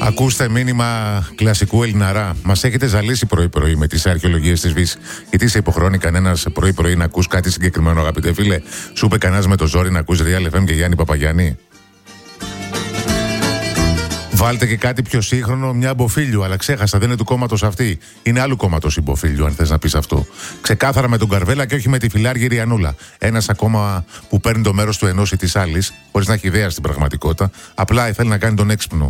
Ακούστε μήνυμα κλασικού Ελληναρά. Μας έχετε ζαλίσει πρωί-πρωί με τις αρχαιολογίες της Βύσης. Γιατί σε υποχρεώνει κανένας πρωί-πρωί να ακούς κάτι συγκεκριμένο, αγαπητέ φίλε? Σου είπε κανένας με το ζόρι να ακούς Real FM και Γιάννη Παπαγιάννη? Βάλτε και κάτι πιο σύγχρονο, μια Μποφίλιου, αλλά ξέχασα, δεν είναι του κόμματος αυτή. Είναι άλλου κόμματος η Μποφίλιου, αν θες να πεις αυτό. Ξεκάθαρα με τον Καρβέλα και όχι με τη φιλάργυρη Ριανούλα. Ένας ακόμα που παίρνει το μέρος του ενός ή της άλλης, χωρίς να έχει ιδέα στην πραγματικότητα. Απλά θέλει να κάνει τον έξυπνο.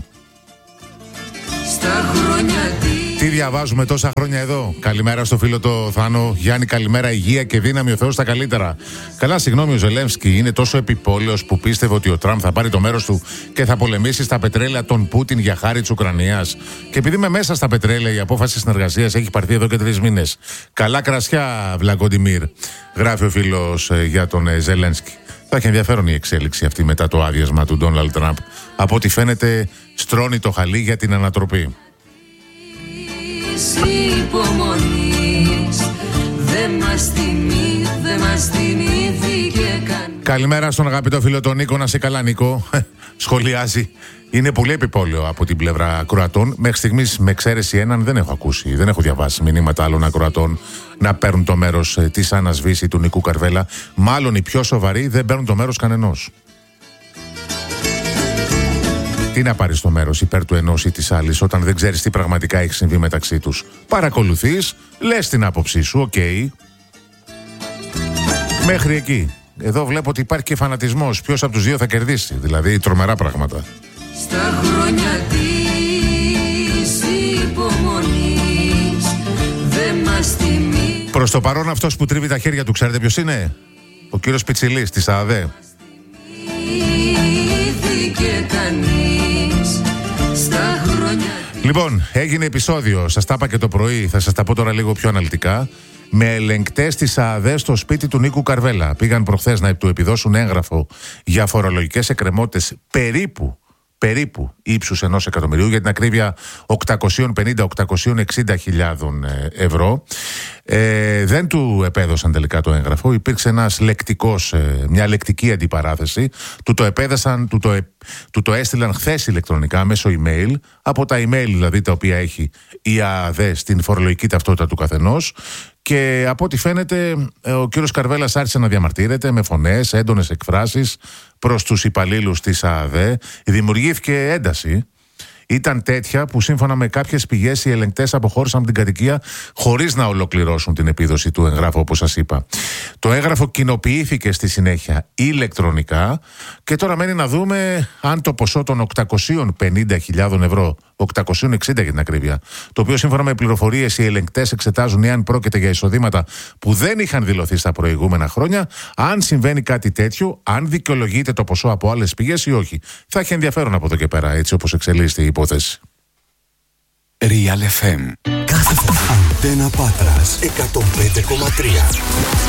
Τι διαβάζουμε τόσα χρόνια εδώ? Καλημέρα στο φίλο το Θάνο. Γιάννη, καλημέρα, υγεία και δύναμη, ο Θεός τα καλύτερα. Καλά, συγγνώμη, ο Ζελένσκι είναι τόσο επιπόλαιος που πίστευε ότι ο Τραμπ θα πάρει το μέρος του και θα πολεμήσει στα πετρέλαια των Πούτιν για χάρη της Ουκρανίας. Και επειδή είμαι μέσα στα πετρέλαια, η απόφαση συνεργασίας έχει πάρθει εδώ και 3 μήνες. Καλά κρασιά, Βλακοντιμίρ, γράφει ο φίλος για τον Ζελένσκι. Θα έχει ενδιαφέρον η εξέλιξη αυτή μετά το άδειασμα του Ντόναλντ Τραμπ. Από ό,τι φαίνεται, στρώνει το χαλί για την ανατροπή. Καλημέρα στον αγαπητό φίλο τον Νίκο. Να σε καλά, Νίκο. Σχολιάζει. Είναι πολύ επιπόλαιο από την πλευρά ακροατών. Μέχρι στιγμής, με εξαίρεση έναν, δεν έχω ακούσει, δεν έχω διαβάσει μηνύματα άλλων ακροατών να παίρνουν το μέρος της Άννας Βύση, του Νικού Καρβέλα. Μάλλον οι πιο σοβαροί δεν παίρνουν το μέρος κανενός. Τι να πάρεις το μέρος υπέρ του ενός ή της άλλης όταν δεν ξέρεις τι πραγματικά έχει συμβεί μεταξύ τους? Παρακολουθείς, λες την άποψή σου, οκ. Μέχρι εκεί. Εδώ βλέπω ότι υπάρχει και φανατισμός. Ποιος από τους δύο θα κερδίσει? Δηλαδή τρομερά πράγματα. Στα χρόνια της υπομονής δεν μας τιμεί. Προς το παρόν αυτός που τρίβει τα χέρια του, ξέρετε ποιος είναι? Ο κύριος Πιτσιλής της ΑΑΔΕ. Λοιπόν, έγινε επεισόδιο, σας τα είπα και το πρωί, θα σας τα πω τώρα λίγο πιο αναλυτικά, με ελεγκτές της ΑΑΔΕ στο σπίτι του Νίκου Καρβέλα. Πήγαν προχθές να του επιδώσουν έγγραφο για φορολογικές εκκρεμότητες περίπου ύψους 1 εκατομμυρίου, για την ακρίβεια 850-860 χιλιάδων ευρώ. Δεν του επέδωσαν τελικά το έγγραφο. Υπήρξε μια λεκτική αντιπαράθεση. Του το επέδωσαν, του το έστειλαν χθες ηλεκτρονικά μέσω email, από τα email δηλαδή τα οποία έχει η ΑΑΔΕ στην φορολογική ταυτότητα του καθενός. Και από ό,τι φαίνεται, ο κύριος Καρβέλας άρχισε να διαμαρτύρεται με φωνές, έντονες εκφράσεις προς τους υπαλλήλους της ΑΑΔΕ. Δημιουργήθηκε ένταση. Ήταν τέτοια που σύμφωνα με κάποιες πηγές οι ελεγκτές αποχώρησαν από την κατοικία χωρίς να ολοκληρώσουν την επίδοση του εγγράφου, όπως σας είπα. Το έγγραφο κοινοποιήθηκε στη συνέχεια ηλεκτρονικά και τώρα μένει να δούμε αν το ποσό των 850.000 ευρώ, 860 για την ακρίβεια, το οποίο σύμφωνα με πληροφορίες οι ελεγκτές εξετάζουν εάν πρόκειται για εισοδήματα που δεν είχαν δηλωθεί στα προηγούμενα χρόνια, αν συμβαίνει κάτι τέτοιο, αν δικαιολογείται το ποσό από άλλες πηγές ή όχι. Θα έχει ενδιαφέρον από εδώ και πέρα, έτσι όπως εξελίσσεται η υπόθεση. Real FM. Κάθε φορά. Αντένα Πάτρας 105,3.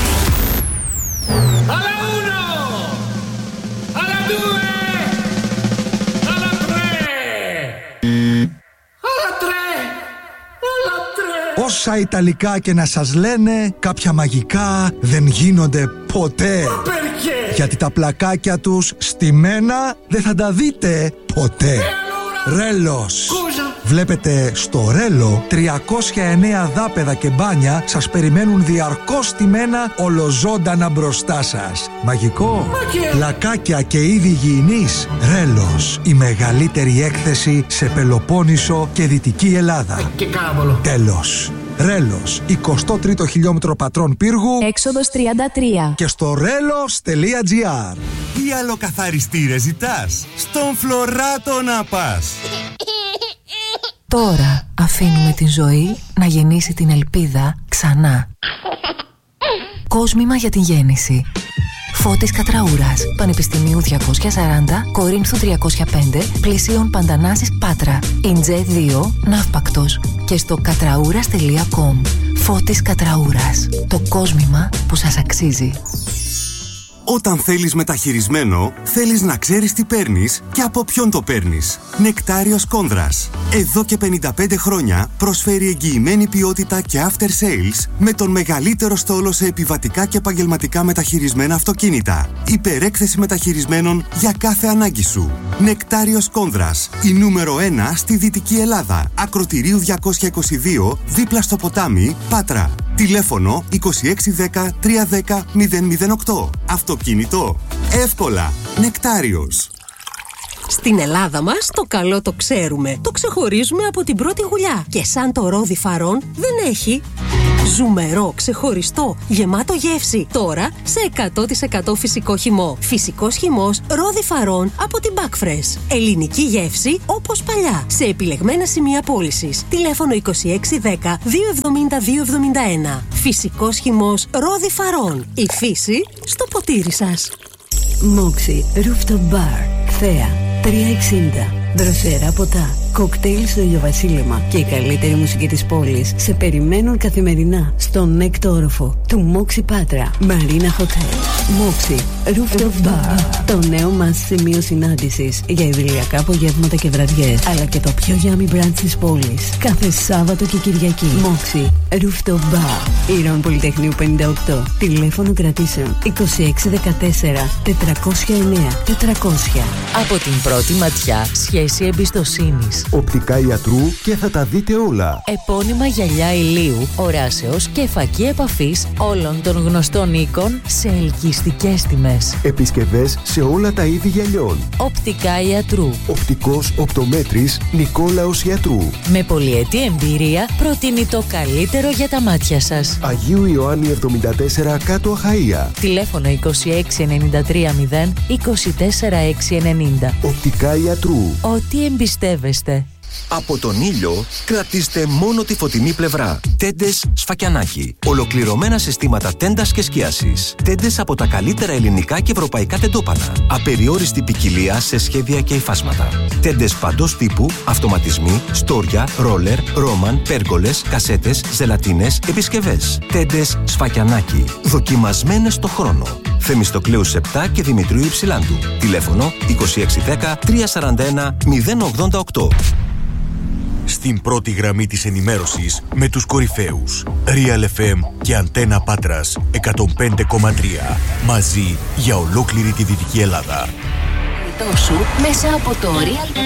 Όσα Ιταλικά και να σας λένε, κάποια μαγικά δεν γίνονται ποτέ. Γιατί τα πλακάκια τους στημένα δεν θα τα δείτε ποτέ. Ρέλος. Βλέπετε, στο Ρέλο 309 δάπεδα και μπάνια σας περιμένουν διαρκώς στημένα ολοζώντανα μπροστά σας. Μαγικό. Πλακάκια και είδη υγιεινής. Ρέλος. Η μεγαλύτερη έκθεση σε Πελοπόννησο και Δυτική Ελλάδα. Τέλος. Ρέλος, 23ο χιλιόμετρο Πατρών Πύργου, έξοδος 33. Και στο relos.gr. Τι άλλο καθαριστήρες ζητάς? Στον Φλωράτο να πας. Τώρα αφήνουμε την ζωή να γεννήσει την ελπίδα ξανά. Κόσμημα για την γέννηση. Φώτης Κατραούρας, Πανεπιστημίου 240, Κορίνθου 305, Πλησίων Παντανάσης Πάτρα, Ιντζέ 2, Ναύπακτος και στο κατραούρας.com. Φώτης Κατραούρας, το κόσμημα που σας αξίζει. Όταν θέλεις μεταχειρισμένο, θέλεις να ξέρεις τι παίρνεις και από ποιον το παίρνεις. Νεκτάριος Κόνδρας. Εδώ και 55 χρόνια προσφέρει εγγυημένη ποιότητα και after sales με τον μεγαλύτερο στόλο σε επιβατικά και επαγγελματικά μεταχειρισμένα αυτοκίνητα. Υπερέκθεση μεταχειρισμένων για κάθε ανάγκη σου. Νεκτάριος Κόνδρας. Η νούμερο 1 στη Δυτική Ελλάδα. Ακροτηρίου 222, δίπλα στο ποτάμι, Πάτρα. Τηλέφωνο 2610 310 008. Αυτοκίνητο. Εύκολα. Νεκτάριος. Στην Ελλάδα μας το καλό το ξέρουμε. Το ξεχωρίζουμε από την πρώτη γουλιά. Και σαν το ρόδι φαρών δεν έχει. Ζουμερό, ξεχωριστό, γεμάτο γεύση. Τώρα σε 100% φυσικό χυμό. Φυσικός χυμός ρόδι φαρών από την Backfresh. Ελληνική γεύση όπως παλιά. Σε επιλεγμένα σημεία πώλησης. Τηλέφωνο 2610 270 271. Φυσικός χυμός ρόδι φαρών. Η φύση στο ποτήρι σας. Moxie Rooftop Bar. Θέα 360. Δροσερά ποτά, κοκτέιλ στο ηλιοβασίλεμα και η καλύτερη μουσική της πόλης σε περιμένουν καθημερινά στον έκτο όροφο του Moxie Πάτρα Marina Hotel. Moxie Rooftop Bar. Το νέο μας σημείο συνάντησης για ιδηλιακά απογεύματα και βραδιές, αλλά και το πιο yummy brunch της πόλης κάθε Σάββατο και Κυριακή. Moxie Rooftop Bar. Ήρων Πολυτεχνείου 58. Τηλέφωνο κρατήσεων 2614 409 400. Από την πρώτη ματιά, σχέση εμπιστοσύνης. Οπτικά Ιατρού και θα τα δείτε όλα. Επώνυμα γυαλιά ηλίου, οράσεως και φακή επαφής όλων των γνωστών οίκων σε ελκυστικές τιμές. Επισκευές σε όλα τα είδη γυαλιών. Οπτικά Ιατρού. Οπτικός οπτομέτρης Νικόλαος Ιατρού. Με πολυετή εμπειρία προτείνει το καλύτερο για τα μάτια σας. Αγίου Ιωάννη 74 κάτω Αχαΐα. Τηλέφωνο 2693 0 24 690. Οπτικά Ιατρού. Ό,τι εμπιστεύεστε. Από τον ήλιο κρατήστε μόνο τη φωτεινή πλευρά. Τέντες Σφακιανάκι. Ολοκληρωμένα συστήματα τέντας και σκίασης. Τέντες από τα καλύτερα ελληνικά και ευρωπαϊκά τεντόπανα. Απεριόριστη ποικιλία σε σχέδια και υφάσματα. Τέντες παντός τύπου, αυτοματισμοί, στόρια, ρόλερ, ρόμαν, πέργολες, κασέτες, ζελατίνες, επισκευές. Τέντες Σφακιανάκι. Δοκιμασμένες στο χρόνο. Θεμιστοκλέους 7 και Δημητρίου Υψηλάντου. Τηλέφωνο 2610 341 088. Στην πρώτη γραμμή της ενημέρωσης με τους κορυφαίους Real FM και Αντένα Πάτρας 105,3. Μαζί για ολόκληρη τη Δυτική Ελλάδα. Σου μέσα από το Real.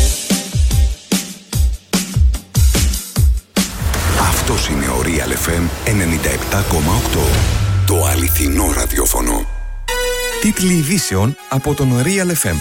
Αυτός είναι ο Real FM 97,8. Το αληθινό ραδιόφωνο. Τίτλοι ειδήσεων από τον Real FM.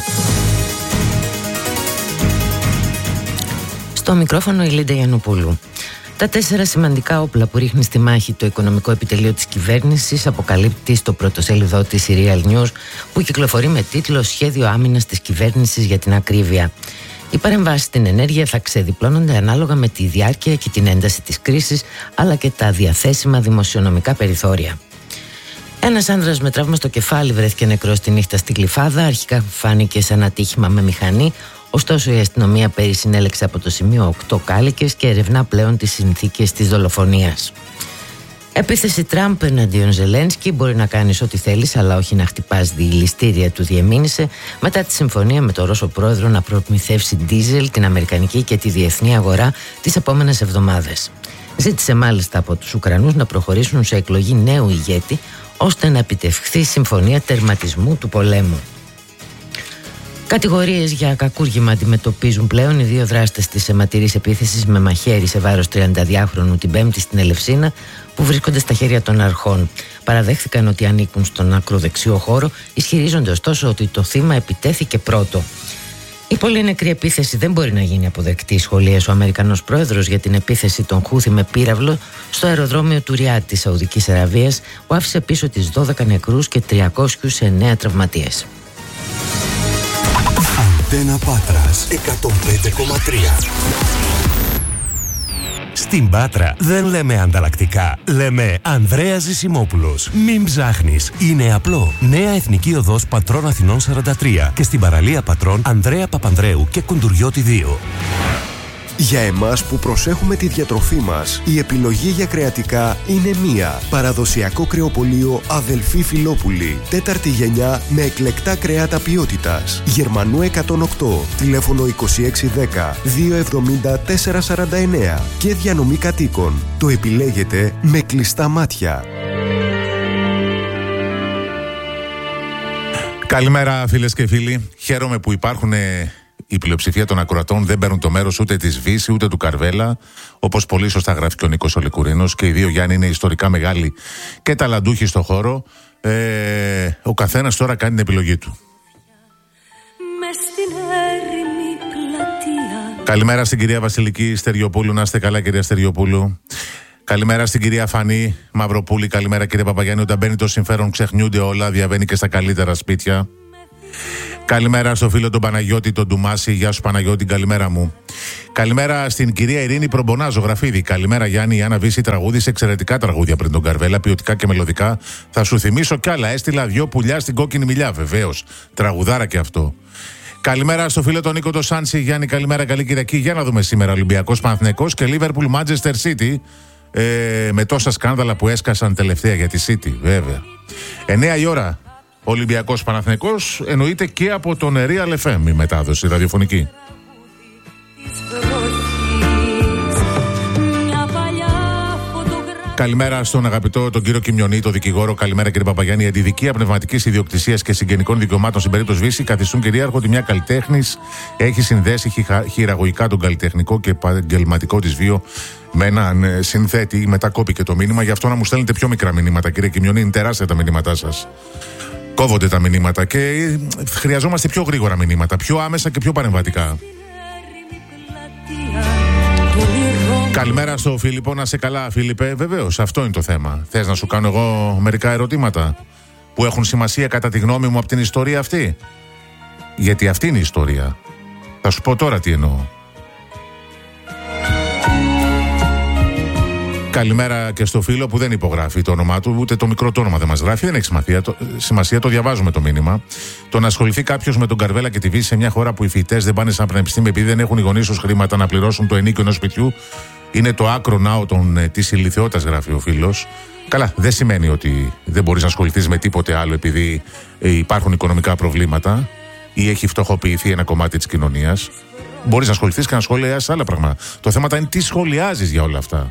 Στο μικρόφωνο η Λίντα Γιαννοπούλου. Τα 4 σημαντικά όπλα που ρίχνει στη μάχη το οικονομικό επιτελείο της κυβέρνησης αποκαλύπτει στο πρωτοσέλιδό της η Real News, που κυκλοφορεί με τίτλο «Σχέδιο άμυνας της κυβέρνησης για την ακρίβεια». Οι παρεμβάσεις στην ενέργεια θα ξεδιπλώνονται ανάλογα με τη διάρκεια και την ένταση της κρίσης, αλλά και τα διαθέσιμα δημοσιονομικά περιθώρια. Ένας άνδρας με τραύμα στο κεφάλι βρέθηκε νεκρός τη νύχτα στη Γλυφάδα. Αρχικά φάνηκε σαν ατύχημα με μηχανή. Ωστόσο, η αστυνομία συνέλεξε από το σημείο 8 κάλικες και ερευνά πλέον τις συνθήκες της δολοφονίας. Επίθεση Τραμπ εναντίον Ζελένσκι. Μπορεί να κάνεις ό,τι θέλεις, αλλά όχι να χτυπάς διηληστήρια, του διεμήνυσε μετά τη συμφωνία με τον Ρώσο πρόεδρο να προμηθεύσει ντίζελ την αμερικανική και τη διεθνή αγορά τις επόμενες εβδομάδες. Ζήτησε μάλιστα από τους Ουκρανούς να προχωρήσουν σε εκλογή νέου ηγέτη, ώστε να επιτευχθεί συμφωνία τερματισμού του πολέμου. Κατηγορίες για κακούργημα αντιμετωπίζουν πλέον οι 2 δράστες της αιματηρής επίθεσης με μαχαίρι σε βάρος 32χρονου την Πέμπτη στην Ελευσίνα, που βρίσκονται στα χέρια των αρχών. Παραδέχθηκαν ότι ανήκουν στον ακροδεξιό χώρο, ισχυρίζονται ωστόσο ότι το θύμα επιτέθηκε πρώτο. Η πολύ νεκρή επίθεση δεν μπορεί να γίνει αποδεκτή, σχολίασε ο Αμερικανός πρόεδρος για την επίθεση των Χούθη με πύραυλο στο αεροδρόμιο του Ριάτ της Σαουδικής Αραβίας, που άφησε πίσω τις 12 νεκρούς και 309 τραυματίες. Αντένα Πάτρας 105,3. Στην Πάτρα δεν λέμε ανταλλακτικά, λέμε Ανδρέας Ζησιμόπουλος. Μην ψάχνεις, είναι απλό. Νέα Εθνική Οδός Πατρών Αθηνών 43 και στην παραλία Πατρών Ανδρέα Παπανδρέου και Κουντουριώτη 2. Για εμάς που προσέχουμε τη διατροφή μας, η επιλογή για κρεατικά είναι μία. Παραδοσιακό κρεοπωλείο Αδελφή Φιλόπουλη. 4η γενιά με εκλεκτά κρέατα ποιότητας. Γερμανού 108. Τηλέφωνο 2610 270 449. Και διανομή κατοίκων. Το επιλέγετε με κλειστά μάτια. Καλημέρα φίλες και φίλοι. Χαίρομαι που υπάρχουν η πλειοψηφία των ακροατών, δεν παίρνουν το μέρος ούτε της Βύση ούτε του Καρβέλα, όπως πολύ σωστά γράφει και ο Νίκος ο Λικουρίνος, και οι δύο Γιάννη είναι ιστορικά μεγάλοι και ταλαντούχοι στο χώρο. Ο καθένας τώρα κάνει την επιλογή του. Καλημέρα στην κυρία Βασιλική Στεριοπούλου, να είστε καλά κυρία Στεριοπούλου. Καλημέρα στην κυρία Φανή Μαυροπούλη. Καλημέρα κύριε Παπαγιάννη. Όταν μπαίνει το συμφέρον ξεχνιούνται όλα, διαβαίνει και στα καλύτερα σπίτια. Καλημέρα στο φίλο τον Παναγιώτη τον Ντουμάση. Γεια σου Παναγιώτη, καλημέρα μου. Καλημέρα στην κυρία Ειρήνη Προμπονα Ζωγραφίδη. Καλημέρα Γιάννη. Η Άννα Βύση τραγούδισε εξαιρετικά τραγούδια πριν τον Καρβέλα, ποιοτικά και μελωδικά. Θα σου θυμίσω κι άλλα. Έστειλα 2 πουλιά στην κόκκινη μιλιά, βεβαίως. Τραγουδάρα και αυτό. Καλημέρα στο φίλο τον Νίκο το Σάντσι. Γιάννη, καλημέρα, καλή Κυριακή. Για να δούμε σήμερα Ολυμπιακός Παναθηναϊκός και Liverpool Manchester City. Με τόσα σκάνδαλα που έσκασαν τελευταία για τη City, βέβαια. 9 η ώρα Ολυμπιακός Παναθηναϊκός, εννοείται και από τον Real FM η μετάδοση ραδιοφωνική. Καλημέρα στον αγαπητό τον κύριο Κιμιονή, τον δικηγόρο. Καλημέρα κύριε Παπαγιάννη. Η αντιδικία πνευματικής ιδιοκτησίας και συγγενικών δικαιωμάτων στην περίπτωση Βύση καθιστούν κυρίαρχο ότι μια καλλιτέχνης έχει συνδέσει χειραγωγικά τον καλλιτεχνικό και επαγγελματικό της βίο με έναν συνθέτη. Μετά κόπηκε το μήνυμα, γι' αυτό να μου στέλνετε πιο μικρά μηνύματα, κύριε Κιμιονή. Είναι τεράστια τα μηνύματά σας. Κόβονται τα μηνύματα και χρειαζόμαστε πιο γρήγορα μηνύματα, πιο άμεσα και πιο παρεμβατικά. Καλημέρα στο Φίλιππο, να σε καλά Φίλιππε. Βεβαίως, αυτό είναι το θέμα. Θες να σου κάνω εγώ μερικά ερωτήματα που έχουν σημασία κατά τη γνώμη μου από την ιστορία αυτή? Γιατί αυτή είναι η ιστορία. Θα σου πω τώρα τι εννοώ. Καλημέρα και στο φίλο που δεν υπογράφει το όνομά του, ούτε το μικρό το όνομα δεν μας γράφει. Δεν έχει σημασία, το διαβάζουμε το μήνυμα. Το να ασχοληθεί κάποιος με τον Καρβέλα και τη Βύση σε μια χώρα που οι φοιτητές δεν πάνε σαν πανεπιστήμιο επειδή δεν έχουν οι γονείς τους χρήματα να πληρώσουν το ενίκιο ενός σπιτιού, είναι το άκρο ναό της ηλιθιότητας, γράφει ο φίλος. Καλά, δεν σημαίνει ότι δεν μπορείς να ασχοληθείς με τίποτε άλλο επειδή υπάρχουν οικονομικά προβλήματα ή έχει φτωχοποιηθεί ένα κομμάτι της κοινωνίας. Μπορείς να ασχοληθείς και να σχολιάσεις άλλα πράγματα. Το θέμα είναι τι σχολιάζεις για όλα αυτά.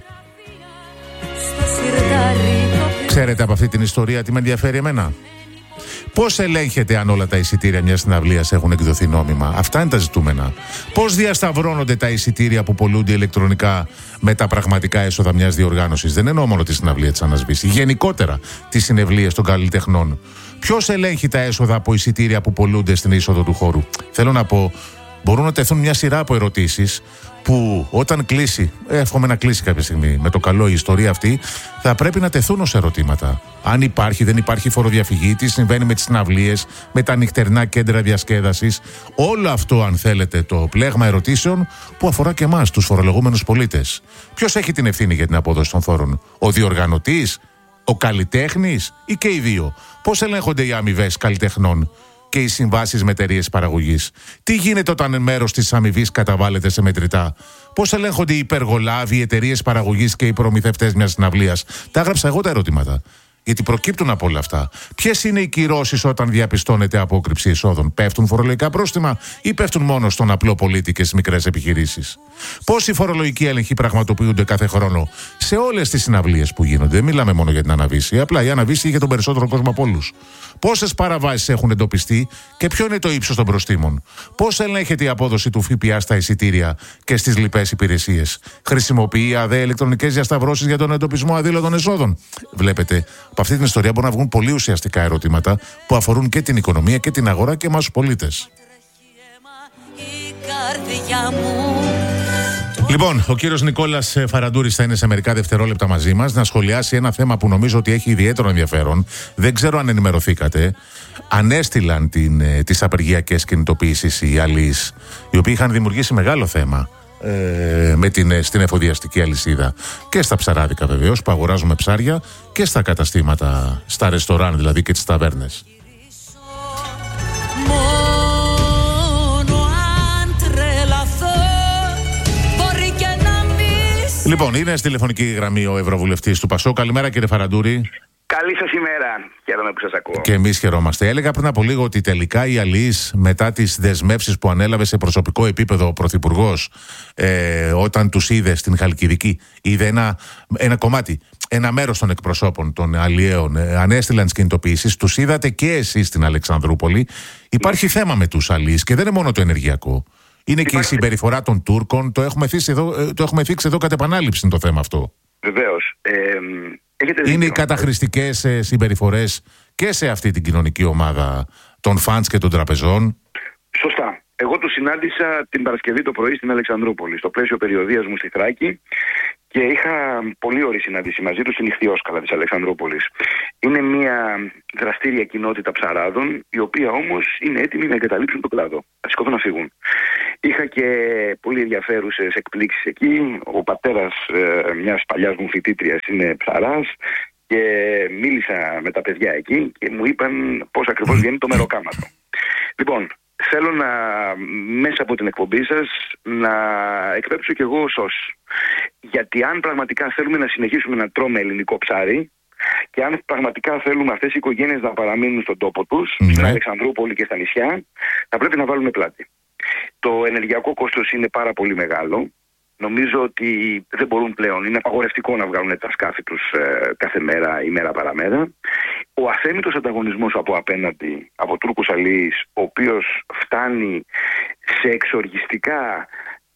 Ξέρετε από αυτή την ιστορία τι με ενδιαφέρει εμένα? Πώς ελέγχεται αν όλα τα εισιτήρια μιας συναυλίας έχουν εκδοθεί νόμιμα? Αυτά είναι τα ζητούμενα. Πώς διασταυρώνονται τα εισιτήρια που πωλούνται ηλεκτρονικά με τα πραγματικά έσοδα μιας διοργάνωσης? Δεν εννοώ μόνο τη συναυλία της Άννας Βύση, γενικότερα τις συναυλίες των καλλιτεχνών. Ποιος ελέγχει τα έσοδα από εισιτήρια που πωλούνται στην είσοδο του χώρου? Θέλω να πω, μπορούν να τεθούν μια σειρά από ερωτήσεις που όταν κλείσει, εύχομαι να κλείσει κάποια στιγμή με το καλό η ιστορία αυτή, θα πρέπει να τεθούν ως ερωτήματα. Αν υπάρχει, δεν υπάρχει φοροδιαφυγή, τι συμβαίνει με τις συναυλίες, με τα νυχτερινά κέντρα διασκέδασης. Όλο αυτό, αν θέλετε, το πλέγμα ερωτήσεων που αφορά και εμάς, τους φορολογούμενους πολίτες. Ποιος έχει την ευθύνη για την απόδοση των φόρων? Ο διοργανωτής, ο καλλιτέχνης ή και οι δύο? Πώς ελέγχονται οι αμοιβές καλλιτεχνών και οι συμβάσεις με εταιρείες παραγωγής? Τι γίνεται όταν μέρος της αμοιβής καταβάλλεται σε μετρητά? Πώς ελέγχονται οι υπεργολάβοι, οι εταιρείες παραγωγής και οι προμηθευτές μιας συναυλίας? Τα έγραψα εγώ τα ερωτήματα. Γιατί προκύπτουν από όλα αυτά. Ποιες είναι οι κυρώσεις όταν διαπιστώνεται απόκρυψη εισόδων? Πέφτουν φορολογικά πρόστιμα ή πέφτουν μόνο στον απλό πολίτη και στις μικρές επιχειρήσεις? Πώς οι φορολογικοί έλεγχοι πραγματοποιούνται κάθε χρόνο σε όλες τις συναυλίες που γίνονται? Δεν μιλάμε μόνο για την Άννα Βύση. Απλά η Άννα Βύση είχε τον περισσότερο κόσμο από όλους. Πόσες παραβάσεις έχουν εντοπιστεί και ποιο είναι το ύψος των προστίμων? Πώς ελέγχεται η απόδοση του ΦΠΑ στα εισιτήρια και στις λοιπές υπηρεσίες? Χρησιμοποιεί ΑΔΕ ηλεκτρονικές διασταυρώσεις για τον εντοπισμό αδήλωτων εσόδων? Βλέπετε, από αυτή την ιστορία μπορούν να βγουν πολύ ουσιαστικά ερωτήματα που αφορούν και την οικονομία και την αγορά και εμάς τους πολίτες. Λοιπόν, ο κύριος Νικόλας Φαραντούρης θα είναι σε μερικά δευτερόλεπτα μαζί μας να σχολιάσει ένα θέμα που νομίζω ότι έχει ιδιαίτερο ενδιαφέρον. Δεν ξέρω αν ενημερωθήκατε. Ανέστηλαν τις απεργιακές κινητοποιήσεις οι αλλοίς, οι οποίοι είχαν δημιουργήσει μεγάλο θέμα στην εφοδιαστική αλυσίδα και στα ψαράδικα βεβαίως που αγοράζουμε ψάρια και στα καταστήματα, στα ρεστοράν δηλαδή και τις ταβέρνες. Λοιπόν, είναι στη τηλεφωνική γραμμή ο Ευρωβουλευτής του ΠΑΣΟΚ. Καλημέρα, κύριε Φαραντούρη. Καλή σας ημέρα. Χαίρομαι που σας ακούω. Και εμείς χαιρόμαστε. Έλεγα πριν από λίγο ότι τελικά οι αλληλείς, μετά τις δεσμεύσεις που ανέλαβε σε προσωπικό επίπεδο ο Πρωθυπουργός, όταν τους είδε στην Χαλκιδική, είδε ένα κομμάτι, ένα μέρος των εκπροσώπων των αλλιέων, ανέστειλαν τις κινητοποιήσεις, τους είδατε και εσείς στην Αλεξανδρούπολη. Υπάρχει θέμα με τους αλληλείς και δεν είναι μόνο το ενεργειακό. Είναι και η συμπεριφορά των Τούρκων. Το έχουμε θίξει εδώ κατ' επανάληψη το θέμα αυτό. Βεβαίως. Είναι οι καταχρηστικές συμπεριφορές και σε αυτή την κοινωνική ομάδα των φαντς και των τραπεζών. Σωστά. Εγώ τους συνάντησα την Παρασκευή το πρωί στην Αλεξανδρούπολη, στο πλαίσιο περιοδίας μου στη Θράκη, και είχα πολύ ωραία συνάντηση μαζί τους στην Ιχθυόσκαλα της Αλεξανδρούπολης. Είναι μια δραστήρια κοινότητα ψαράδων, η οποία όμως είναι έτοιμη να εγκαταλείψουν τον κλάδο, να σηκωθούν να φύγουν. Είχα και πολύ ενδιαφέρουσες εκπλήξεις εκεί. Ο πατέρας μιας παλιάς μου φοιτήτριας είναι ψαράς και μίλησα με τα παιδιά εκεί και μου είπαν πώς ακριβώς βγαίνει το μεροκάματο. Λοιπόν, θέλω μέσα από την εκπομπή σας να εκπέμψω κι εγώ σως. Γιατί αν πραγματικά θέλουμε να συνεχίσουμε να τρώμε ελληνικό ψάρι και αν πραγματικά θέλουμε αυτές οι οικογένειες να παραμείνουν στον τόπο τους, στην Αλεξανδρούπολη και στα νησιά, θα πρέπει να βάλουμε πλάτη. Το ενεργειακό κόστος είναι πάρα πολύ μεγάλο. Νομίζω ότι δεν μπορούν πλέον, είναι απαγορευτικό να βγάλουν τα σκάφη τους κάθε μέρα ή μέρα παραμέρα. Ο αθέμητος ανταγωνισμός από απέναντι, από Τούρκους αλληλείς, ο οποίος φτάνει σε εξοργιστικά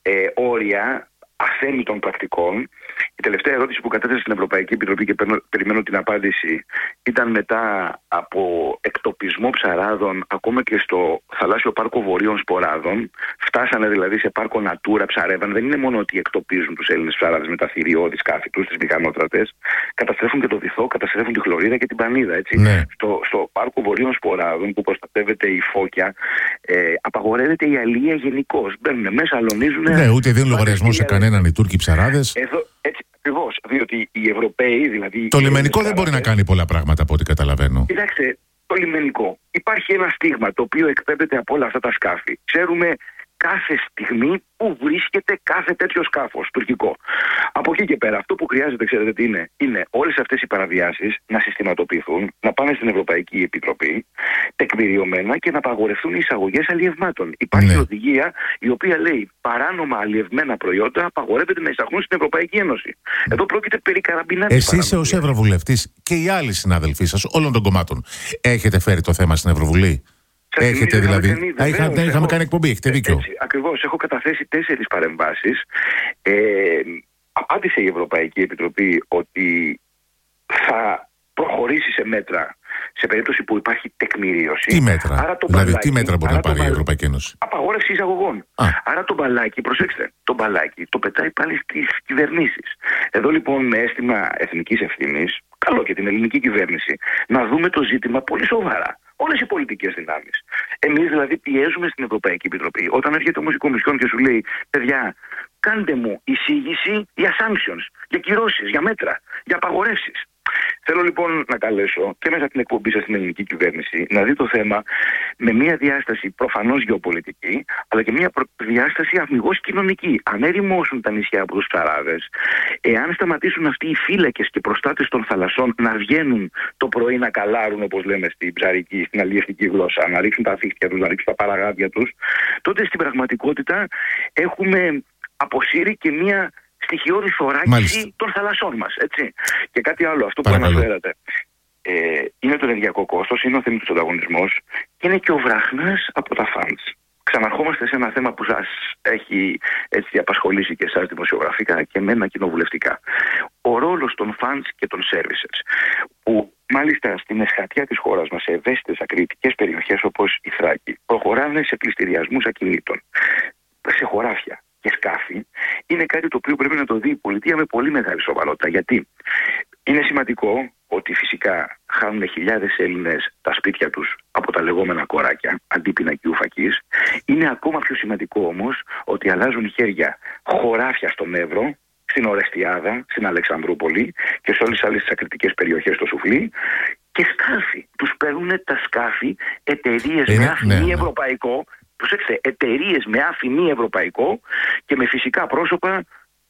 όρια αθέμητων πρακτικών. Η τελευταία ερώτηση που κατέθεσε στην Ευρωπαϊκή Επιτροπή και περιμένω την απάντηση ήταν μετά από εκτοπισμό ψαράδων ακόμα και στο θαλάσσιο πάρκο Βορείων Σποράδων. Φτάσανε δηλαδή σε πάρκο Natura, ψαρεύαν. Δεν είναι μόνο ότι εκτοπίζουν τους Έλληνες ψαράδες με τα θηριώδη σκάφη τους, τις μηχανότρατες. Καταστρέφουν και το βυθό, καταστρέφουν τη χλωρίδα και την πανίδα. Έτσι. Ναι. Στο πάρκο Βορείων Σποράδων που προστατεύεται η φώκια, απαγορεύεται η αλληλεία γενικώς. Μπαίνουν μέσα, αλωνίζουν. Ναι, ούτε δίνουν λογαριασμό σε κανέναν οι Τούρκοι ψαράδες. Έτσι ακριβώς, διότι οι Ευρωπαίοι δηλαδή... Το λιμενικό δεν μπορεί να κάνει πολλά πράγματα από ό,τι καταλαβαίνω. Κοιτάξτε, το λιμενικό. Υπάρχει ένα στίγμα το οποίο εκπέμπεται από όλα αυτά τα σκάφη. Ξέρουμε κάθε στιγμή που βρίσκεται κάθε τέτοιο σκάφος τουρκικό. Από εκεί και πέρα, αυτό που χρειάζεται, ξέρετε τι είναι? Είναι όλες αυτές οι παραβιάσεις να συστηματοποιηθούν, να πάνε στην Ευρωπαϊκή Επιτροπή τεκμηριωμένα και να απαγορευτούν οι εισαγωγές αλλιευμάτων. Υπάρχει οδηγία η οποία λέει παράνομα αλλιευμένα προϊόντα απαγορεύεται να εισαχθούν στην Ευρωπαϊκή Ένωση. Εδώ πρόκειται περί καραμπινάτης. Εσείς ως Ευρωβουλευτής και οι άλλοι συνάδελφοί σας όλων των κομμάτων έχετε φέρει το θέμα στην Ευρωβουλή? Έχετε δηλαδή. Είχαμε κάνει εκπομπή, έχετε δίκιο. Ακριβώς, έχω καταθέσει 4 παρεμβάσεις. Απάντησε η Ευρωπαϊκή Επιτροπή ότι θα προχωρήσει σε μέτρα σε περίπτωση που υπάρχει τεκμηρίωση. Τι μέτρα? Τι μέτρα μπορεί να πάρει η Ευρωπαϊκή Ένωση? Απαγόρευση εισαγωγών. Άρα το μπαλάκι, προσέξτε, το μπαλάκι το πετάει πάλι στις κυβερνήσεις. Εδώ λοιπόν με αίσθημα εθνικής ευθύνης, καλό και την ελληνική κυβέρνηση, να δούμε το ζήτημα πολύ σοβαρά. Όλες οι πολιτικές δυνάμεις. Εμείς δηλαδή πιέζουμε στην Ευρωπαϊκή Επιτροπή. Όταν έρχεται όμως η Κομισιόν και σου λέει, παιδιά, κάντε μου εισήγηση για sanctions, για κυρώσεις, για μέτρα, για απαγορεύσεις. Θέλω λοιπόν να καλέσω και μέσα την εκπομπή σας στην ελληνική κυβέρνηση να δει το θέμα με μια διάσταση προφανώς γεωπολιτική, αλλά και μια διάσταση αμιγώς κοινωνική. Αν ερημώσουν τα νησιά από τους ψαράδες, εάν σταματήσουν αυτοί οι φύλακες και προστάτες των θαλασσών να βγαίνουν το πρωί να καλάρουν, όπως λέμε στην ψαρική, στην αλλιευτική γλώσσα, να ρίξουν τα θύχτια τους, να ρίξουν τα παραγάδια τους, τότε στην πραγματικότητα έχουμε αποσύρει και μια στοιχειώδη θωράκιση των θαλασσών μας, έτσι. Και κάτι άλλο, αυτό που αναφέρατε. Είναι το ενεργειακό κόστος, είναι ο θεμητός ανταγωνισμός και είναι και ο βράχνας από τα funds. Ξαναρχόμαστε σε ένα θέμα που σας έχει έτσι απασχολήσει και εσάς δημοσιογραφικά και εμένα κοινοβουλευτικά. Ο ρόλος των funds και των services, που μάλιστα στην εσχατιά της χώρας μας, σε ευαίσθητες ακριτικές περιοχές όπως η Θράκη, προχωράνε σε πληστηριασμούς ακινήτων, σε χωράφια και σκάφη, είναι κάτι το οποίο πρέπει να το δει η πολιτεία με πολύ μεγάλη σοβαρότητα. Γιατί είναι σημαντικό ότι φυσικά χάνουν χιλιάδες Έλληνες τα σπίτια τους από τα λεγόμενα κοράκια, αντί πινακίου φακής. Είναι ακόμα πιο σημαντικό όμως ότι αλλάζουν χέρια χωράφια στον Εύρο, στην Ορεστιάδα, στην Αλεξανδρούπολη και σε όλες τις άλλες ακριτικές περιοχές στο Σουφλί, και σκάφη. Τους παίρνουν τα σκάφη εταιρείες με αφημί ευρωπαϊκό. Προσέξτε, εταιρείες με αφημί ευρωπαϊκό και με φυσικά πρόσωπα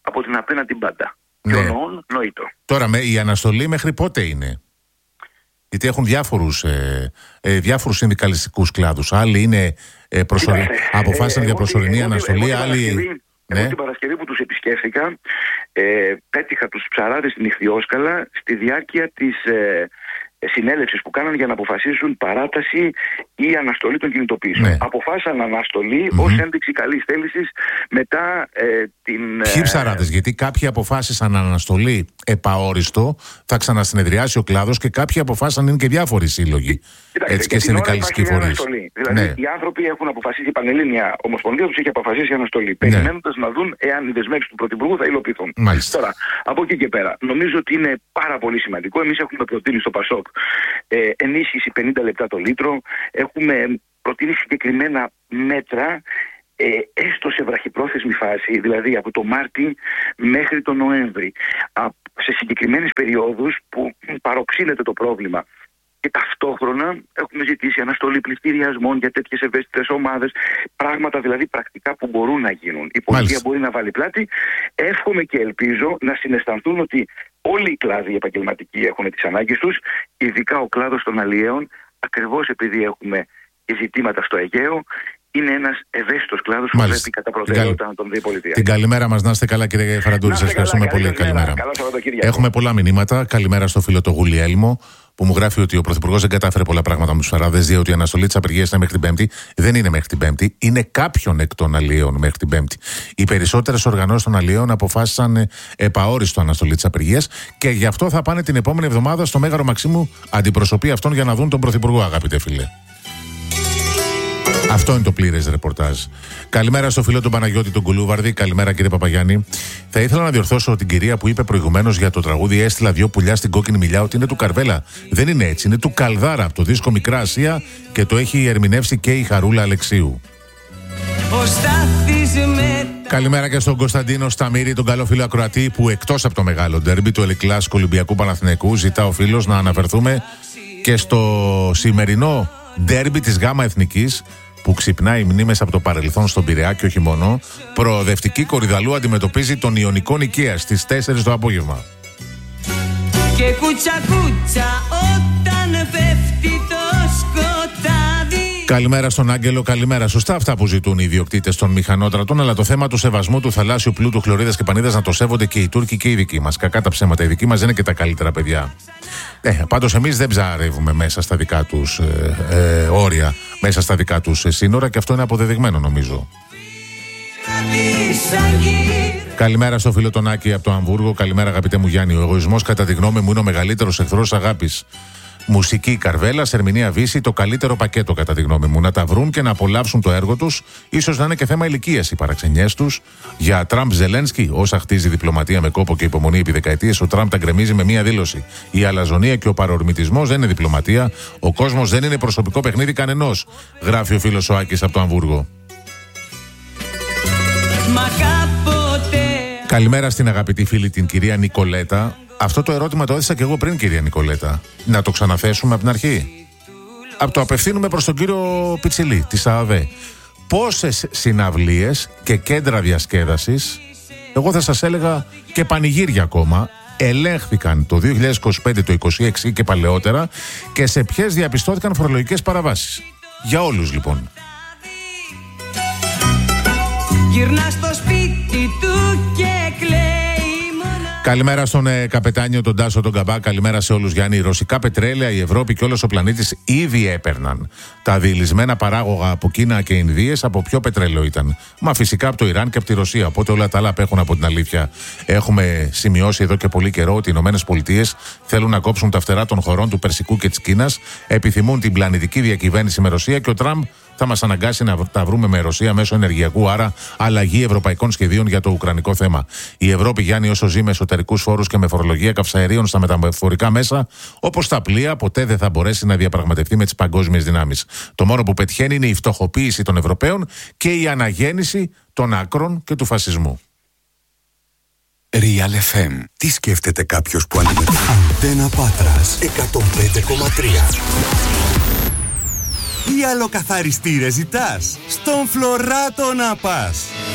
από την απέναντι μπάντα. Ναι. Και ο νοών νοήτο. Τώρα η αναστολή μέχρι πότε είναι? Γιατί έχουν διάφορους συνδικαλιστικούς κλάδους. Άλλοι είναι αποφάσισαν για προσωρινή αναστολή, άλλοι... Εγώ την Παρασκευή που τους επισκέφθηκα, πέτυχα τους ψαράδες στην Ιχθυόσκαλα στη διάρκεια της συνέλευσης που κάναν για να αποφασίσουν παράταση ή αναστολή των κινητοποιήσεων. Ναι. Αποφάσισαν αναστολή ως ένδειξη καλής θέλησης μετά την... Ποιοι ψαράδες? Γιατί κάποιοι αποφάσισαν αναστολή επαόριστο, θα ξανασυνεδριάσει ο κλάδος, και κάποιοι αποφάσισαν, είναι και διάφοροι σύλλογοι. Έτσι, και συνδικαλιστικοί φορείς. Δηλαδή, οι άνθρωποι έχουν αποφασίσει, η Πανελλήνια Ομοσπονδία τους έχει αποφασίσει αναστολή, περιμένοντας να δουν εάν οι δεσμεύσεις του Πρωθυπουργού θα υλοποιηθούν. Τώρα, από εκεί και πέρα, νομίζω ότι είναι πάρα πολύ σημαντικό. Εμείς έχουμε προτείνει στο ΠΑΣΟΚ ενίσχυση 50 λεπτά το λίτρο. Έχουμε προτείνει συγκεκριμένα μέτρα, έστω σε βραχυπρόθεσμη φάση, δηλαδή από το Μάρτι μέχρι το Νοέμβρη, σε συγκεκριμένες περιόδους που παροξύνεται το πρόβλημα. Και ταυτόχρονα έχουμε ζητήσει αναστολή πληστηριασμών για τέτοιες ευαίσθητες ομάδες. Πράγματα δηλαδή πρακτικά που μπορούν να γίνουν. Η πολιτεία μπορεί να βάλει πλάτη. Εύχομαι και ελπίζω να συναισθανθούν ότι όλοι οι κλάδοι επαγγελματικοί έχουν τις ανάγκες τους, ειδικά ο κλάδος των αλλιέων, ακριβώς επειδή έχουμε ζητήματα στο Αιγαίο. Είναι ένας ευαίσθητος κλάδος που πρέπει κατά προτεραιότητα να τον δει η πολιτεία. Την καλημέρα μας, να είστε καλά, κύριε Χαραντούρη. Σας ευχαριστούμε πολύ. Καλημέρα. Έχουμε πολλά μηνύματα. Καλημέρα στο φίλο το Γουλιέλμο, που μου γράφει ότι ο Πρωθυπουργός δεν κατάφερε πολλά πράγματα με τους ψαράδες, διότι η αναστολή της απεργίας είναι μέχρι την Πέμπτη. Δεν είναι μέχρι την Πέμπτη, είναι κάποιον εκ των αλλιέων μέχρι την Πέμπτη. Οι περισσότερες οργανώσεις των αλλιέων αποφάσισαν επαόριστο αναστολή της απεργίας και γι' αυτό θα πάνε την επόμενη εβδομάδα στο Μέγαρο Μαξίμου αντιπροσωπή αυτών για να δουν τον Πρωθυπουργό, αγαπητέ φίλε. Αυτό είναι το πλήρες ρεπορτάζ. Καλημέρα στο φίλο του Παναγιώτη τον Κουλούβαρδη. Καλημέρα, κύριε Παπαγιάννη. Θα ήθελα να διορθώσω την κυρία που είπε προηγουμένως για το τραγούδι «Έστειλα δυο πουλιά στην κόκκινη μιλιά» ότι είναι του Καρβέλα. Δεν είναι έτσι. Είναι του Καλδάρα από το δίσκο Μικρά Ασία και το έχει ερμηνεύσει και η Χαρούλα Αλεξίου. Καλημέρα και στον Κωνσταντίνο Σταμύρη, τον καλό φίλο ακροατή, που εκτός από το μεγάλο ντέρμπι του Ελικλάσικου Ολυμπιακού Παναθηναϊκού ζητά ο φίλος να αναφερθούμε και στο σημερινό ντέρμπι της ΓΑΜΑ Εθνικής, που ξυπνάει μνήμες από το παρελθόν στον Πειραιά και όχι μόνο. Προοδευτική Κορυδαλού αντιμετωπίζει τον Ιωνικό Νικαία στις 4 το απόγευμα. Και κούτσα κούτσα όταν πέφτει το σκοτάδι. Καλημέρα στον Άγγελο, καλημέρα. Σωστά αυτά που ζητούν οι ιδιοκτήτες των μηχανότρατων, αλλά το θέμα του σεβασμού του θαλάσσιου πλούτου, χλωρίδας και πανίδας να το σέβονται και οι Τούρκοι και οι δικοί μας. Κακά τα ψέματα, οι δικοί μας δεν είναι και τα καλύτερα παιδιά. Πάντως εμείς δεν ψαρεύουμε μέσα στα δικά τους όρια, μέσα στα δικά τους σύνορα, και αυτό είναι αποδεδειγμένο νομίζω. Καλημέρα στο φίλο τον Άκη από το Αμβούργο. Καλημέρα, αγαπητέ μου Γιάννη. Ο εγωισμός, κατά τη γνώμη μου, είναι ο μεγαλύτερος εχθρός αγάπης. Μουσική Καρβέλα, ερμηνεία Βύση, το καλύτερο πακέτο κατά τη γνώμη μου. Να τα βρουν και να απολαύσουν το έργο τους. Ίσως να είναι και θέμα ηλικίας οι παραξενιές τους. Για Τραμπ Ζελένσκι, όσα χτίζει διπλωματία με κόπο και υπομονή επί δεκαετίες, ο Τραμπ τα γκρεμίζει με μία δήλωση. Η αλαζονία και ο παρορμητισμός δεν είναι διπλωματία. Ο κόσμος δεν είναι προσωπικό παιχνίδι κανενός, γράφει ο φίλος ο Άκης από το Αμβούργο. Καλημέρα στην αγαπητή φίλη την κυρία Νικολέτα. Αυτό το ερώτημα το έθεσα και εγώ πριν, κυρία Νικολέτα. Να το ξαναθέσουμε από την αρχή. Το απευθύνουμε προς τον κύριο Πιτσιλή της ΑΑΔΕ. Πόσες συναυλίες και κέντρα διασκέδασης, εγώ θα σας έλεγα και πανηγύρια ακόμα, ελέγχθηκαν το 2025, το 2026 και παλαιότερα, και σε ποιες διαπιστώθηκαν φορολογικές παραβάσεις? Για όλους λοιπόν. Γυρνά στο σπίτι του και κλαίει. Καλημέρα στον καπετάνιο τον Τάσο τον Καμπά. Καλημέρα σε όλους, Γιάννη. Ρωσικά πετρέλαια η Ευρώπη και όλος ο πλανήτης ήδη έπαιρναν. Τα διειλισμένα παράγωγα από Κίνα και Ινδίες από ποιο πετρέλαιο ήταν? Μα φυσικά από το Ιράν και από τη Ρωσία. Οπότε όλα τα άλλα απέχουν από την αλήθεια. Έχουμε σημειώσει εδώ και πολύ καιρό ότι οι ΗΠΑ θέλουν να κόψουν τα φτερά των χωρών του Περσικού και της Κίνας. Επιθυμούν την πλανητική διακυβέρνηση με Ρωσία και ο Τραμπ θα μας αναγκάσει να τα βρούμε με Ρωσία μέσω ενεργειακού, άρα αλλαγή ευρωπαϊκών σχεδίων για το ουκρανικό θέμα. Η Ευρώπη, Γιάννη, όσο ζει με εσωτερικούς φόρους και με φορολογία καυσαερίων στα μεταφορικά μέσα, όπως τα πλοία, ποτέ δεν θα μπορέσει να διαπραγματευτεί με τις παγκόσμιες δυνάμεις. Το μόνο που πετυχαίνει είναι η φτωχοποίηση των Ευρωπαίων και η αναγέννηση των άκρων και του φασισμού. Real FM. Τι σκέφτεται κάποιος που αντιμετωπίζει? Αντένα Πάτρας 105,3. Τι άλλο καθαριστήρε ζητάς? Στον Φλωράτο να πας.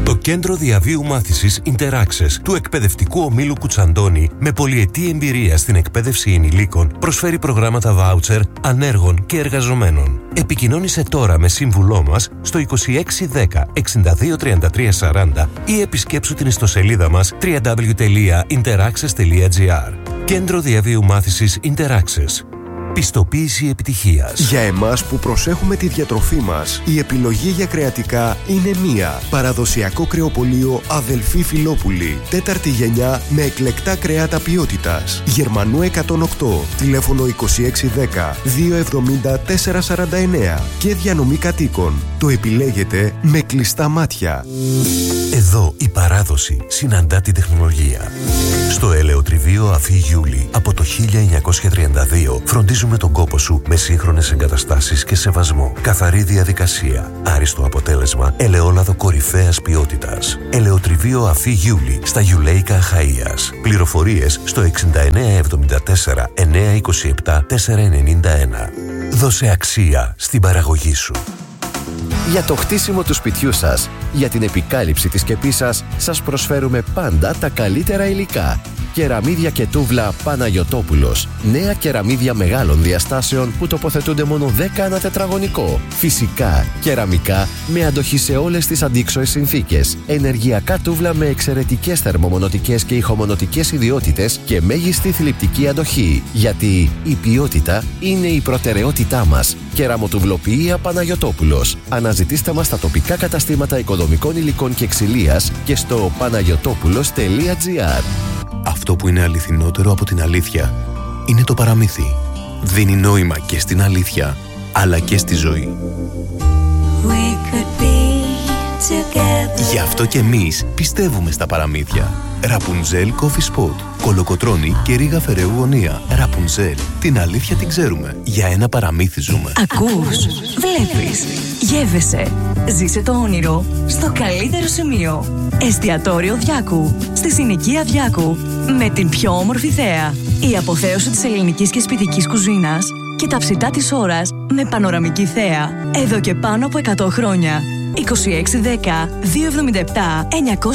Το Κέντρο Διαβίου Μάθησης Interaccess του Εκπαιδευτικού Ομίλου Κουτσαντώνη, με πολυετή εμπειρία στην εκπαίδευση ενηλίκων, προσφέρει προγράμματα βάουτσερ ανέργων και εργαζομένων. Επικοινώνησε τώρα με σύμβουλό μας στο 2610 623340 ή επισκέψου την ιστοσελίδα μας www.interaccess.gr. Κέντρο Διαβίου Μάθησης Interaccess. Πιστοποίηση επιτυχίας. Για εμάς που προσέχουμε τη διατροφή μας, η επιλογή για κρεατικά είναι μία. Παραδοσιακό κρεοπωλείο Αδελφή Φιλόπουλη. 4η γενιά με εκλεκτά κρεάτα ποιότητας. Γερμανού 108. Τηλέφωνο 2610 270 449. Και διανομή κατοίκων. Το επιλέγετε με κλειστά μάτια. Εδώ η παράδοση συναντά την τεχνολογία. Στο ελαιοτριβείο Αφή Γιούλη από το 1932 φροντίζουμε τον κόπο σου με σύγχρονες εγκαταστάσεις και σεβασμό. Καθαρή διαδικασία, άριστο αποτέλεσμα, ελαιόλαδο κορυφαίας ποιότητας. Ελαιοτριβείο Αφή Γιούλη στα Γιουλέικα Αχαΐας. Πληροφορίες στο 6974 927 491. Δώσε αξία στην παραγωγή σου. Για το χτίσιμο του σπιτιού σας, για την επικάλυψη της σκεπής σας, σας προσφέρουμε πάντα τα καλύτερα υλικά. Κεραμίδια και τούβλα Παναγιωτόπουλος. Νέα κεραμίδια μεγάλων διαστάσεων που τοποθετούνται μόνο 10 ανά τετραγωνικό. Φυσικά, κεραμικά με αντοχή σε όλες τις αντίξωες συνθήκες. Ενεργειακά τούβλα με εξαιρετικές θερμομονωτικές και ηχομονωτικές ιδιότητες και μέγιστη θλιπτική αντοχή. Γιατί η ποιότητα είναι η προτεραιότητά μας. Κεραμοτουβλοποιία Παναγιωτόπουλος. Αναζητήστε μας στα τοπικά καταστήματα οικοδομικών υλικών και ξυλίας και στο panagiotopulos.gr. Αυτό που είναι αληθινότερο από την αλήθεια είναι το παραμύθι. Δίνει νόημα και στην αλήθεια, αλλά και στη ζωή. Γι' αυτό και εμείς πιστεύουμε στα παραμύθια. Ραπουνζέλ Coffee Spot. Κολοκοτρώνη και ρίγα Φεραίου γωνία. Ραπουνζέλ. Την αλήθεια την ξέρουμε. Για ένα παραμύθι ζούμε. Ακούς, βλέπεις, γεύεσαι. Ζήσε το όνειρο στο καλύτερο σημείο. Εστιατόριο Διάκου. Στη συνοικία Διάκου. Με την πιο όμορφη θέα. Η αποθέωση της ελληνικής και σπιτικής κουζίνας και τα ψητά της ώρας με πανοραμική θέα. Εδώ και πάνω από 100 χρόνια. 2610 277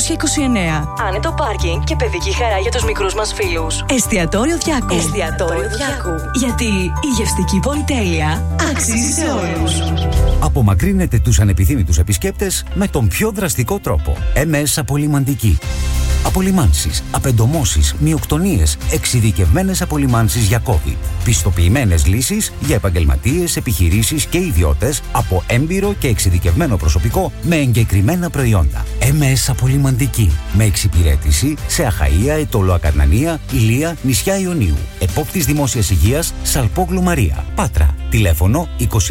929. Άνετο πάρκινγκ και παιδική χαρά για τους μικρούς μας φίλους. Εστιατόριο Διάκου. Εστιατόριο Διάκου. Γιατί η γευστική πολυτέλεια αξίζει σε όλους. Απομακρύνετε τους ανεπιθύμητους επισκέπτες με τον πιο δραστικό τρόπο. MS Απολυμαντική. Απολυμάνσεις, απεντομώσεις, μειοκτονίες, εξειδικευμένες απολυμάνσεις για COVID. Πιστοποιημένες λύσεις για επαγγελματίες, επιχειρήσεις και ιδιώτες από έμπειρο και εξειδικευμένο προσωπικό με εγκεκριμένα προϊόντα. MS Απολυμαντική. Με εξυπηρέτηση σε Αχαΐα, Αιτωλό Ακαρνανία, Ηλία, νησιά Ιωνίου. Επόπτης Δημόσιας Υγείας, Σαλπόγλου Μαρία. Πάτρα. Τηλέφωνο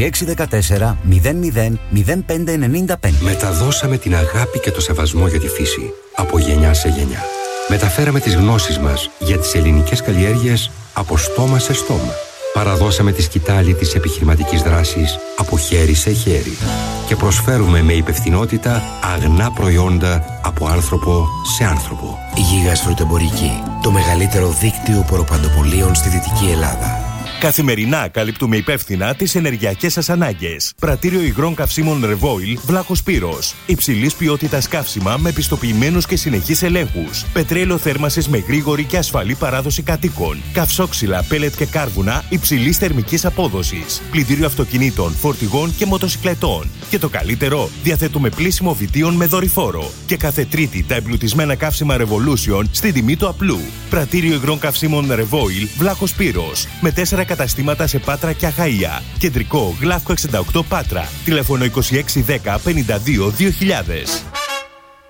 2614 00 0595. Μεταδώσαμε την αγάπη και το σεβασμό για τη φύση από γενιά σε γενιά. Μεταφέραμε τις γνώσεις μας για τις ελληνικές καλλιέργειες από στόμα σε στόμα. Παραδώσαμε τη σκητάλη της επιχειρηματικής δράσης από χέρι σε χέρι. Και προσφέρουμε με υπευθυνότητα αγνά προϊόντα από άνθρωπο σε άνθρωπο. Γίγας Φρουτεμπορική. Το μεγαλύτερο δίκτυο ποροπαντοπολίων στη Δυτική Ελλάδα. Καθημερινά καλύπτουμε υπεύθυνα τις ενεργειακές σας ανάγκες. Πρατήριο υγρών καυσίμων Revoil, Βλάχος Πύρος. Υψηλής ποιότητας καύσιμα με πιστοποιημένους και συνεχείς ελέγχους. Πετρέλαιο θέρμανσης με γρήγορη και ασφαλή παράδοση κατοίκων. Καυσόξυλα, πέλετ και κάρβουνα υψηλής θερμικής απόδοσης. Πλυντήριο αυτοκινήτων, φορτηγών και μοτοσικλετών. Και το καλύτερο, διαθέτουμε πλύσιμο βιτίων με δορυφόρο. Και κάθε Τρίτη τα εμπλουτισμένα καύσιμα Revolution στην τιμή του απλού. Πρατήριο υγρών καυσίμων Revoil, Βλάχος Πύρος. Με 4 καταστήματα σε Πάτρα και Αχαΐα. Κεντρικό, Γλαύκο 68 Πάτρα. Τηλέφωνο 2610 52 2000.